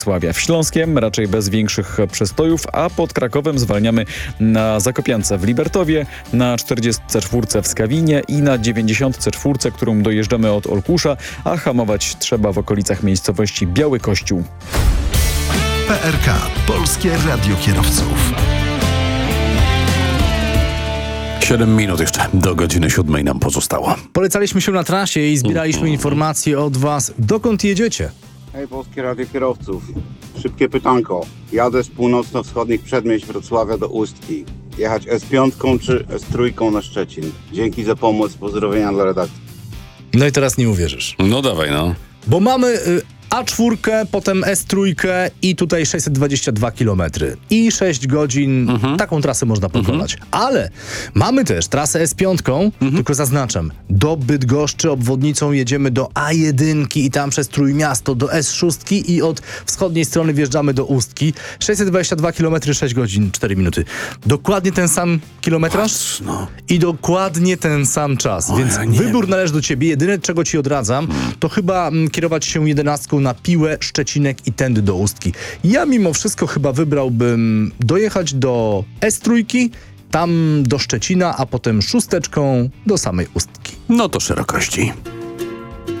Sławia. W Śląskiem raczej bez większych przestojów, a pod Krakowem zwalniamy na Zakopiance w Libertowie, na 44 w Skawinie i na 94, którą dojeżdżamy od Olkusza, a hamować trzeba w okolicach miejscowości Biały Kościół. PRK. Polskie Radio Kierowców. 7 minut jeszcze do godziny 7 nam pozostało. Polecaliśmy się na trasie i zbieraliśmy informacje od was. Dokąd jedziecie? Hej, Polskie Radio Kierowców. Szybkie pytanko. Jadę z północno-wschodnich przedmieść Wrocławia do Ustki. Jechać S5 czy S3 na Szczecin? Dzięki za pomoc. Pozdrowienia dla redakcji. No i teraz nie uwierzysz. No dawaj, no. Bo mamy A4, potem S3 i tutaj 622 km. I 6 godzin taką trasę można pokonać. Ale mamy też trasę S5, tylko zaznaczam, do Bydgoszczy obwodnicą jedziemy do A1 i tam przez Trójmiasto do S6 i od wschodniej strony wjeżdżamy do Ustki. 622 km, 6 godzin, 4 minuty. Dokładnie ten sam kilometraż i dokładnie ten sam czas. Więc wybór należy do ciebie. Jedyne, czego ci odradzam, to chyba kierować się 11 na Piłę, Szczecinek i tędy do Ustki. Ja mimo wszystko chyba wybrałbym dojechać do S3, tam do Szczecina, a potem 6 do samej Ustki. No to szerokości.